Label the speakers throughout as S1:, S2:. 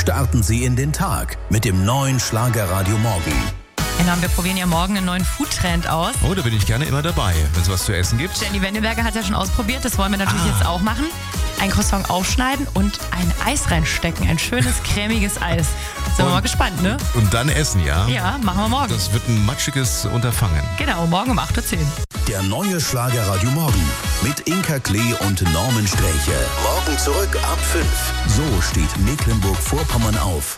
S1: Starten Sie in den Tag mit dem neuen Schlagerradio Morgen.
S2: Genau, wir probieren ja morgen einen neuen Foodtrend aus.
S3: Oh, da bin ich gerne immer dabei, wenn es was zu essen gibt.
S2: Jenny Wendelberger hat ja schon ausprobiert, das wollen wir natürlich jetzt auch machen. Ein Croissant aufschneiden und ein Eis reinstecken. Ein schönes, cremiges Eis. Sind wir mal gespannt, ne?
S3: Und dann essen, ja?
S2: Ja, machen wir morgen.
S3: Das wird ein matschiges Unterfangen.
S2: Genau, morgen um 8:10 Uhr.
S1: Der neue Schlagerradio Morgen mit Inka Klee und Norman Sträche. Morgen zurück ab 5. So steht Mecklenburg-Vorpommern auf.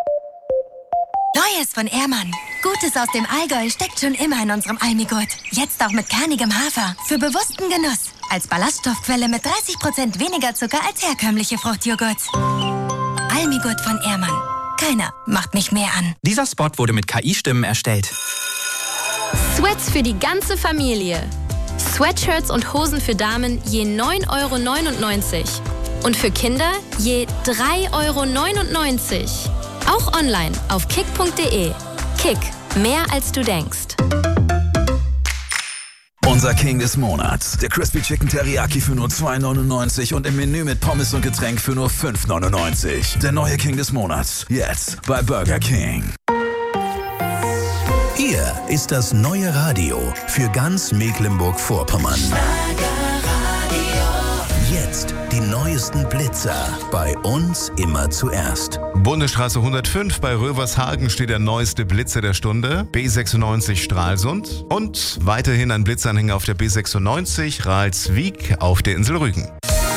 S4: Neues von Ehrmann. Gutes aus dem Allgäu steckt schon immer in unserem Almigurt. Jetzt auch mit kernigem Hafer. Für bewussten Genuss. Als Ballaststoffquelle mit 30% weniger Zucker als herkömmliche Fruchtjoghurts. Almigurt von Ehrmann. Keiner macht mich mehr an.
S5: Dieser Spot wurde mit KI-Stimmen erstellt.
S6: Sweats für die ganze Familie. Sweatshirts und Hosen für Damen je 9,99 € und für Kinder je 3,99 €. Auch online auf kick.de. Kick, mehr als du denkst.
S7: Unser King des Monats. Der Crispy Chicken Teriyaki für nur 2,99 € und im Menü mit Pommes und Getränk für nur 5,99 €. Der neue King des Monats. Jetzt bei Burger King.
S1: Hier ist das neue Radio für ganz Mecklenburg-Vorpommern. Jetzt die neuesten Blitzer. Bei uns immer zuerst.
S3: Bundesstraße 105 bei Rövershagen steht der neueste Blitzer der Stunde. B96 Stralsund. Und weiterhin ein Blitzanhänger auf der B96 Ralswiek auf der Insel Rügen.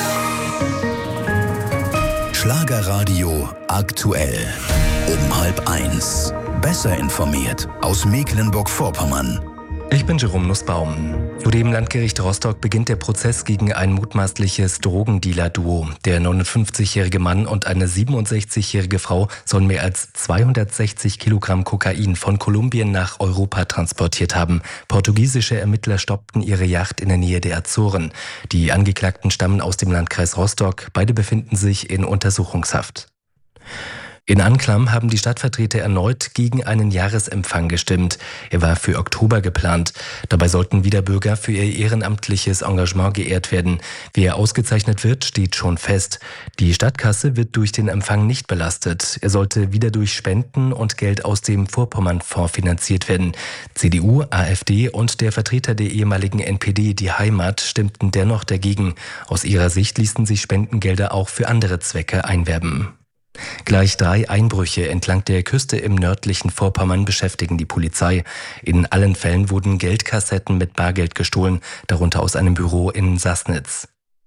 S1: Schlagerradio aktuell. Um 12:30. Besser informiert aus Mecklenburg-Vorpommern.
S8: Ich bin Jerome Nussbaum. Vor dem Landgericht Rostock beginnt der Prozess gegen ein mutmaßliches Drogendealer-Duo. Der 59-jährige Mann und eine 67-jährige Frau sollen mehr als 260 Kilogramm Kokain von Kolumbien nach Europa transportiert haben. Portugiesische Ermittler stoppten ihre Yacht in der Nähe der Azoren. Die Angeklagten stammen aus dem Landkreis Rostock. Beide befinden sich in Untersuchungshaft. In Anklam haben die Stadtvertreter erneut gegen einen Jahresempfang gestimmt. Er war für Oktober geplant. Dabei sollten wieder Bürger für ihr ehrenamtliches Engagement geehrt werden. Wer ausgezeichnet wird, steht schon fest. Die Stadtkasse wird durch den Empfang nicht belastet. Er sollte wieder durch Spenden und Geld aus dem Vorpommernfonds finanziert werden. CDU, AfD und der Vertreter der ehemaligen NPD, die Heimat, stimmten dennoch dagegen. Aus ihrer Sicht ließen sich Spendengelder auch für andere Zwecke einwerben. Gleich 3 Einbrüche entlang der Küste im nördlichen Vorpommern beschäftigen die Polizei. In allen Fällen wurden Geldkassetten mit Bargeld gestohlen, darunter aus einem Büro in Sassnitz.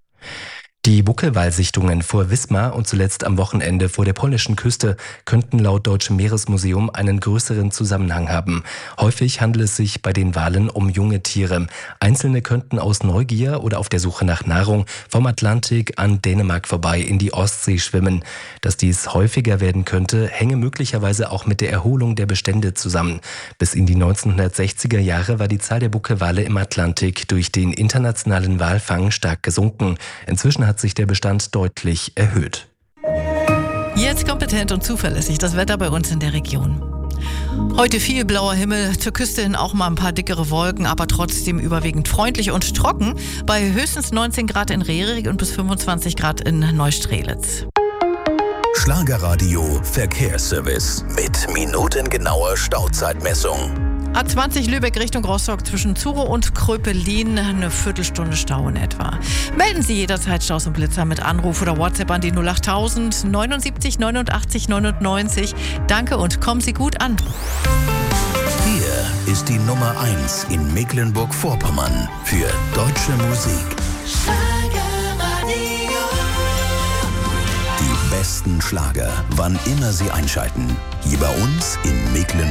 S8: Die Buckelwal-Sichtungen vor Wismar und zuletzt am Wochenende vor der polnischen Küste könnten laut Deutschem Meeresmuseum einen größeren Zusammenhang haben. Häufig handelt es sich bei den Walen um junge Tiere. Einzelne könnten aus Neugier oder auf der Suche nach Nahrung vom Atlantik an Dänemark vorbei in die Ostsee schwimmen. Dass dies häufiger werden könnte, hänge möglicherweise auch mit der Erholung der Bestände zusammen. Bis in die 1960er Jahre war die Zahl der Buckelwale im Atlantik durch den internationalen Walfang stark gesunken. Inzwischen hat sich der Bestand deutlich erhöht.
S9: Jetzt kompetent und zuverlässig das Wetter bei uns in der Region. Heute viel blauer Himmel, zur Küste hin auch mal ein paar dickere Wolken, aber trotzdem überwiegend freundlich und trocken. Bei höchstens 19 Grad in Rehrig und bis 25 Grad in Neustrelitz.
S1: Schlagerradio Verkehrsservice mit minutengenauer Stauzeitmessung.
S9: A20 Lübeck Richtung Rostock zwischen Zuro und Kröpelin, eine Viertelstunde Stau in etwa. Melden Sie jederzeit Staus und Blitzer mit Anruf oder WhatsApp an die 08000 79 89 99. Danke und kommen Sie gut an.
S1: Hier ist die Nummer 1 in Mecklenburg-Vorpommern für deutsche Musik. Die besten Schlager, wann immer Sie einschalten. Hier bei uns in Mecklenburg.